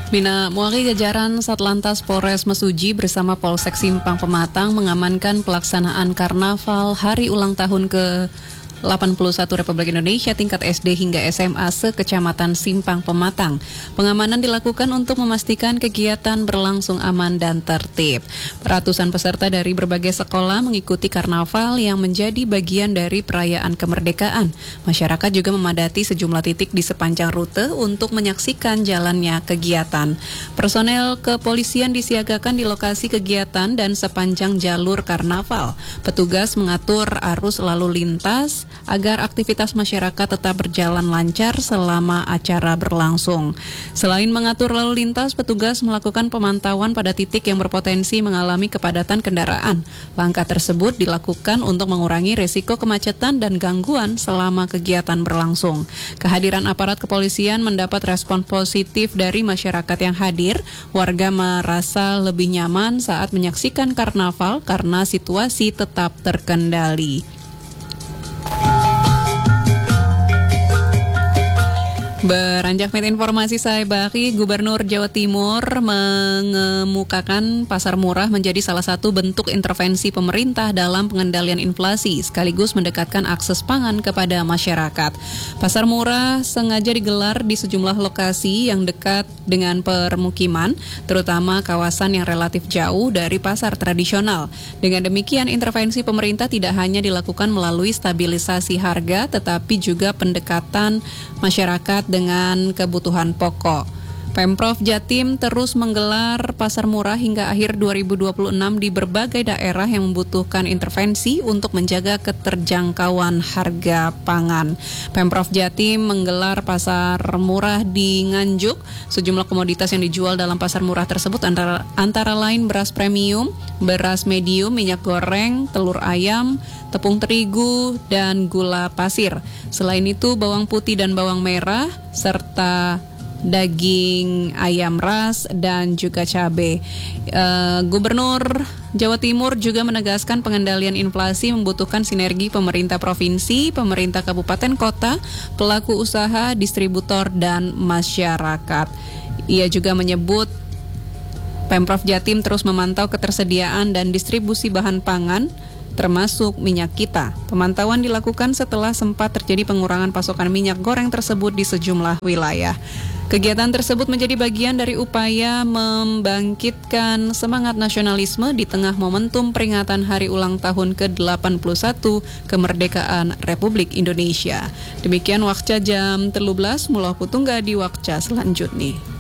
Bina Muari jajaran Satlantas Polres Mesuji bersama Polsek Simpang Pematang mengamankan pelaksanaan Karnaval Hari Ulang Tahun ke-81 Republik Indonesia tingkat SD hingga SMA se-Kecamatan Simpang Pematang. Pengamanan dilakukan untuk memastikan kegiatan berlangsung aman dan tertib. Ratusan peserta dari berbagai sekolah mengikuti karnaval yang menjadi bagian dari perayaan kemerdekaan. Masyarakat juga memadati sejumlah titik di sepanjang rute untuk menyaksikan jalannya kegiatan. Personel kepolisian disiagakan di lokasi kegiatan dan sepanjang jalur karnaval. Petugas mengatur arus lalu lintas agar aktivitas masyarakat tetap berjalan lancar selama acara berlangsung. Selain mengatur lalu lintas, petugas melakukan pemantauan pada titik yang berpotensi mengalami kepadatan kendaraan. Langkah tersebut dilakukan untuk mengurangi risiko kemacetan dan gangguan selama kegiatan berlangsung. Kehadiran aparat kepolisian mendapat respon positif dari masyarakat yang hadir. Warga merasa lebih nyaman saat menyaksikan karnaval karena situasi tetap terkendali. Beranjak mit informasi saya Baki, Gubernur Jawa Timur mengemukakan pasar murah menjadi salah satu bentuk intervensi pemerintah dalam pengendalian inflasi, sekaligus mendekatkan akses pangan kepada masyarakat. Pasar murah sengaja digelar di sejumlah lokasi yang dekat dengan permukiman, terutama kawasan yang relatif jauh dari pasar tradisional. Dengan demikian, intervensi pemerintah tidak hanya dilakukan melalui stabilisasi harga, tetapi juga pendekatan masyarakat dengan kebutuhan pokok. Pemprov Jatim terus menggelar pasar murah hingga akhir 2026 di berbagai daerah yang membutuhkan intervensi untuk menjaga keterjangkauan harga pangan. Pemprov Jatim menggelar pasar murah di Nganjuk. Sejumlah komoditas yang dijual dalam pasar murah tersebut antara lain beras premium, beras medium, minyak goreng, telur ayam, tepung terigu, dan gula pasir. Selain itu, bawang putih dan bawang merah, serta daging ayam ras dan juga cabai. Gubernur Jawa Timur juga menegaskan pengendalian inflasi membutuhkan sinergi pemerintah provinsi, pemerintah kabupaten kota, pelaku usaha, distributor, dan masyarakat. Ia juga menyebut Pemprov Jatim terus memantau ketersediaan dan distribusi bahan pangan, termasuk minyak kita. Pemantauan dilakukan setelah sempat terjadi pengurangan pasokan minyak goreng tersebut di sejumlah wilayah. Kegiatan tersebut menjadi bagian dari upaya membangkitkan semangat nasionalisme di tengah momentum peringatan Hari Ulang Tahun ke-81 Kemerdekaan Republik Indonesia. Demikian wakca jam 13, mulah putungga di wakca selanjutnya.